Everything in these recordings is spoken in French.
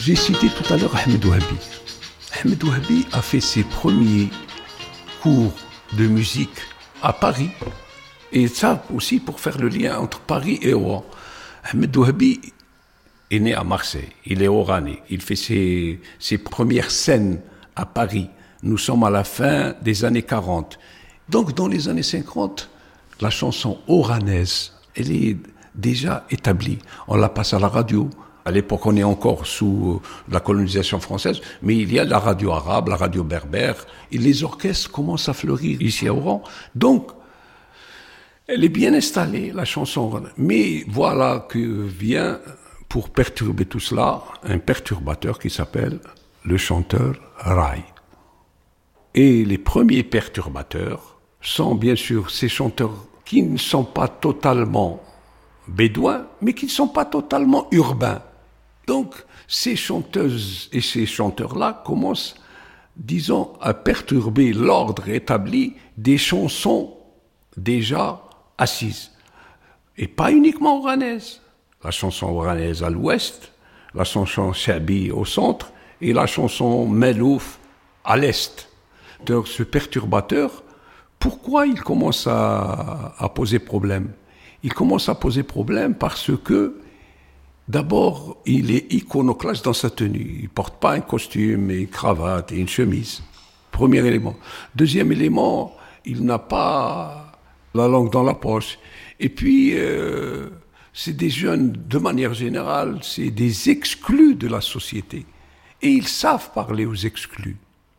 J'ai cité tout à l'heure Ahmed Ouhabi. Ahmed Ouhabi a fait ses premiers cours de musique à Paris. Et ça aussi pour faire le lien entre Paris et Oran. Ahmed Ouhabi est né à Marseille, il est oranais. Il fait ses premières scènes à Paris. Nous sommes à la fin des années 40. Donc dans les années 50, la chanson oranaise, elle est déjà établie. On la passe à la radio. À l'époque, on est encore sous la colonisation française, mais il y a la radio arabe, la radio berbère, et les orchestres commencent à fleurir ici à Oran. Donc, elle est bien installée, la chanson. Mais voilà que vient, pour perturber tout cela, un perturbateur qui s'appelle le chanteur Rai. Et les premiers perturbateurs sont bien sûr ces chanteurs qui ne sont pas totalement bédouins, mais qui ne sont pas totalement urbains. Donc, ces chanteuses et ces chanteurs-là commencent, disons, à perturber l'ordre établi des chansons déjà assises. Et pas uniquement oranaises. La chanson oranaise à l'ouest, la chanson shabi au centre et la chanson melouf à l'est. Donc, ce perturbateur, pourquoi il commence à poser problème ? Il commence à poser problème parce que, d'abord, il est iconoclaste dans sa tenue. Il ne porte pas un costume et une cravate et une chemise. Premier élément. Deuxième élément, il n'a pas la langue dans la poche. Et puis, c'est des jeunes, de manière générale, c'est des exclus de la société. Et ils savent parler aux exclus.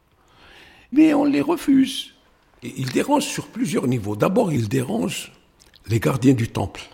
Mais on les refuse. Et ils dérangent sur plusieurs niveaux. D'abord, ils dérangent les gardiens du temple.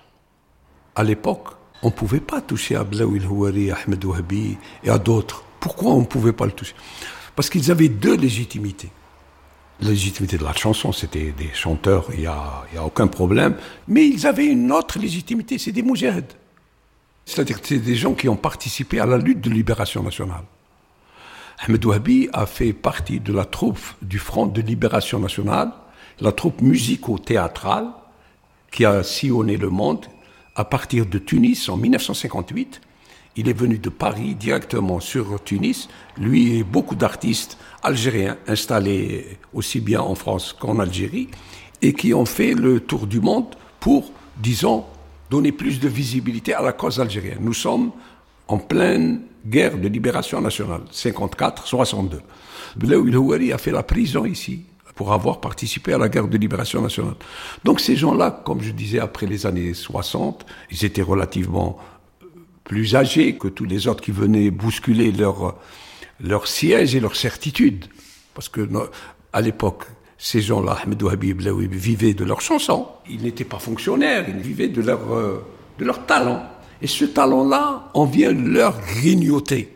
À l'époque, on ne pouvait pas toucher à Blaoui el-Houari, à Ahmed Ouhabi et à d'autres. Pourquoi on ne pouvait pas le toucher ? Parce qu'ils avaient deux légitimités. La légitimité de la chanson, c'était des chanteurs, il n'y a aucun problème. Mais ils avaient une autre légitimité, c'est des moujaheds. C'est-à-dire que c'est des gens qui ont participé à la lutte de libération nationale. Ahmed Ouhabi a fait partie de la troupe du Front de Libération Nationale, la troupe musico-théâtrale qui a sillonné le monde à partir de Tunis en 1958. Il est venu de Paris directement sur Tunis, lui et beaucoup d'artistes algériens installés aussi bien en France qu'en Algérie et qui ont fait le tour du monde pour, disons, donner plus de visibilité à la cause algérienne. Nous sommes en pleine guerre de libération nationale, 54-62. Blaoui el-Houari a fait la prison ici pour avoir participé à la guerre de libération nationale. Donc ces gens-là, comme je disais, après les années 60, ils étaient relativement plus âgés que tous les autres qui venaient bousculer leur siège et leur certitude. Parce que à l'époque, ces gens-là, Ahmed Ouhabi et Blaoui, vivaient de leurs chansons. Ils n'étaient pas fonctionnaires, ils vivaient de leur talent. Et ce talent-là, on vient leur grignoter.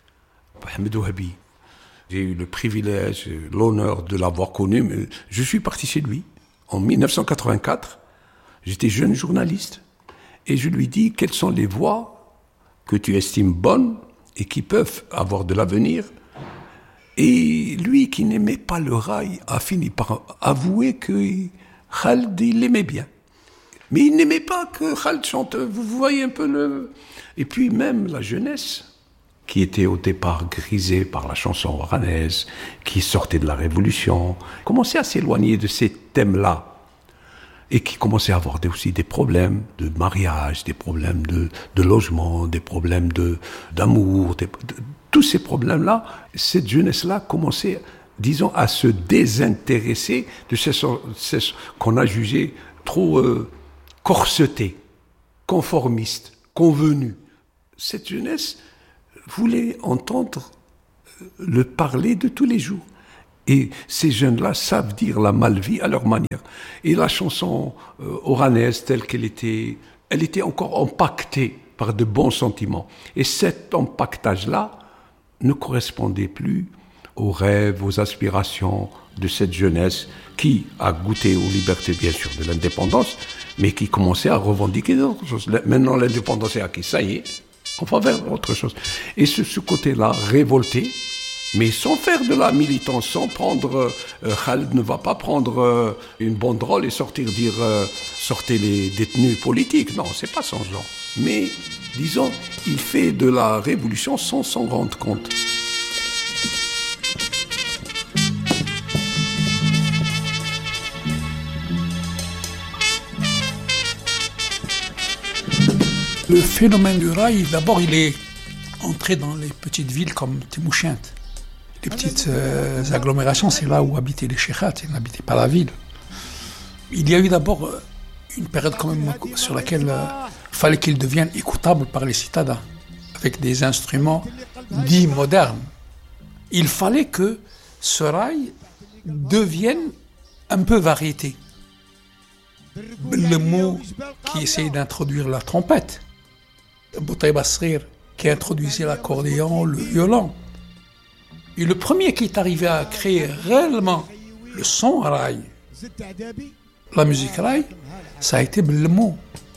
Ahmed Ouhabi, j'ai eu le privilège, l'honneur de l'avoir connu, mais je suis parti chez lui en 1984. J'étais jeune journaliste et je lui dis quelles sont les voix que tu estimes bonnes et qui peuvent avoir de l'avenir. Et lui, qui n'aimait pas le rail, a fini par avouer que Khaled, il l'aimait bien. Mais il n'aimait pas que Khaled chante. Vous voyez un peu le... Et puis même la jeunesse, qui était au départ grisée par la chanson oranaise, qui sortait de la Révolution, commençait à s'éloigner de ces thèmes-là. Et qui commençait à avoir aussi des problèmes de mariage, des problèmes de logement, des problèmes d'amour, tous ces problèmes-là. Cette jeunesse-là commençait, disons, à se désintéresser de ce qu'on a jugé trop corseté, conformiste, convenu. Cette jeunesse voulait entendre le parler de tous les jours. Et ces jeunes-là savent dire la malvie à leur manière. Et la chanson oranaise, telle qu'elle était, elle était encore empaquetée par de bons sentiments. Et cet empaquetage-là ne correspondait plus aux rêves, aux aspirations de cette jeunesse qui a goûté aux libertés, bien sûr, de l'indépendance, mais qui commençait à revendiquer d'autres choses. Maintenant, l'indépendance est acquise, ça y est, on va vers autre chose. Et ce côté-là, révolté, Mais sans faire de la militance, sans prendre... Khaled ne va pas prendre une banderole et sortir dire sortez les détenus politiques. Non, c'est pas son genre. Mais, disons, il fait de la révolution sans s'en rendre compte. Le phénomène du rail, d'abord, il est entré dans les petites villes comme Temouchent. Les petites agglomérations, c'est là où habitaient les cheikhats, ils n'habitaient pas la ville. Il y a eu d'abord une période quand même sur laquelle il fallait qu'il devienne écoutable par les citadins, avec des instruments dits modernes. Il fallait que ce rail devienne un peu variété. Le mot qui essayait d'introduire la trompette, Boutaïb Asrir qui introduisait l'accordéon, le violon. Et le premier qui est arrivé à créer réellement le son rail, la musique rail, ça a été le mot.